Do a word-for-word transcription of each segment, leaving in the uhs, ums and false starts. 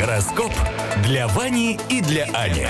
Гороскоп для Вани и для Ани.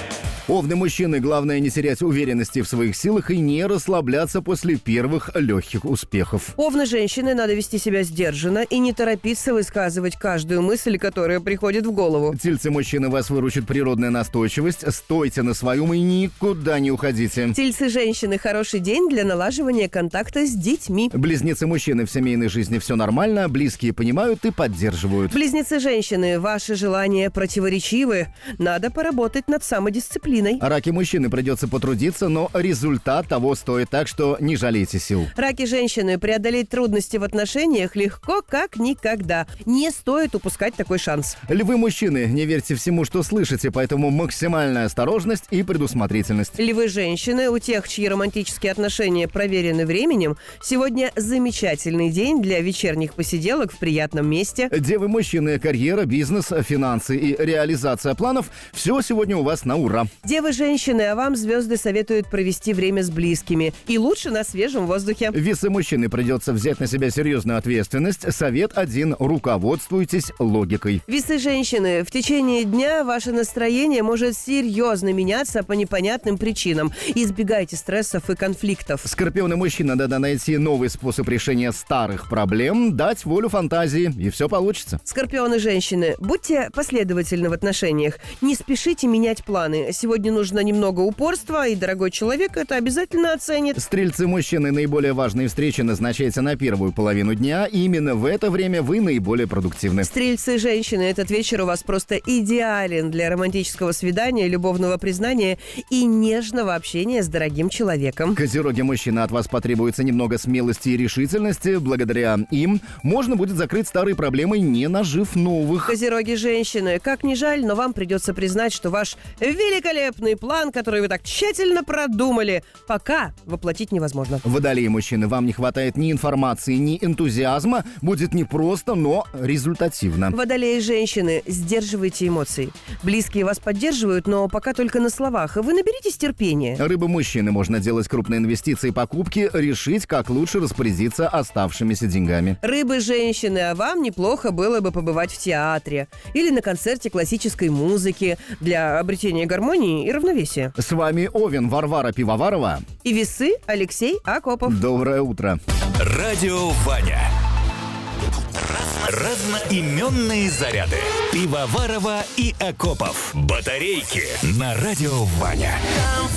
Овны мужчины, главное не терять уверенности в своих силах и не расслабляться после первых легких успехов. Овны женщины, надо вести себя сдержанно и не торопиться высказывать каждую мысль, которая приходит в голову. Тельцы мужчины, вас выручит природная настойчивость. Стойте на своем и никуда не уходите. Тельцы женщины, хороший день для налаживания контакта с детьми. Близнецы мужчины, в семейной жизни все нормально, близкие понимают и поддерживают. Близнецы женщины, ваши желания противоречивы. Надо поработать над самодисциплиной. Раки мужчины, придется потрудиться, но результат того стоит, так что не жалейте сил. Раки женщины, преодолеть трудности в отношениях легко как никогда. Не стоит упускать такой шанс. Львы мужчины, не верьте всему, что слышите, поэтому максимальная осторожность и предусмотрительность. Львы женщины, у тех, чьи романтические отношения проверены временем, сегодня замечательный день для вечерних посиделок в приятном месте. Девы мужчины, карьера, бизнес, финансы и реализация планов – все сегодня у вас на ура. Девы женщины, а вам звезды советуют провести время с близкими. И лучше на свежем воздухе. Весы мужчины, придется взять на себя серьезную ответственность. Совет один – руководствуйтесь логикой. Весы женщины, в течение дня ваше настроение может серьезно меняться по непонятным причинам. Избегайте стрессов и конфликтов. Скорпионы мужчина, надо найти новый способ решения старых проблем, дать волю фантазии, и все получится. Скорпионы женщины, будьте последовательны в отношениях. Не спешите менять планы. Сегодня нужно немного упорства, и дорогой человек это обязательно оценит. Стрельцы мужчины, наиболее важные встречи назначайте на первую половину дня, и именно в это время вы наиболее продуктивны. Стрельцы женщины, этот вечер у вас просто идеален для романтического свидания, любовного признания и нежного общения с дорогим человеком. Козероги мужчина, от вас потребуется немного смелости и решительности. Благодаря им можно будет закрыть старые проблемы, не нажив новых. Козероги женщины, как ни жаль, но вам придется признать, что ваш великолепный план, который вы так тщательно продумали, пока воплотить невозможно. Водолеи мужчины, вам не хватает ни информации, ни энтузиазма. Будет непросто, но результативно. Водолеи женщины, сдерживайте эмоции. Близкие вас поддерживают, но пока только на словах. Вы наберитесь терпения. Рыбы мужчины, можно делать крупные инвестиции и покупки, решить, как лучше распорядиться оставшимися деньгами. Рыбы женщины, а вам неплохо было бы побывать в театре или на концерте классической музыки для обретения гармонии и равновесия. С вами Овен, Варвара Пивоварова. И весы Алексей Акопов. Доброе утро. Радио Ваня. Разноименные заряды. Пивоварова и Акопов. Батарейки на Радио Ваня.